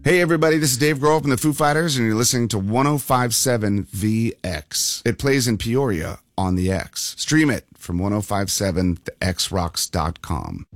Hey everybody, this is Dave Grohl from the Foo Fighters, and you're listening to 105.7 VX. It plays in Peoria on the X. Stream it from 105.7thexrocks.com.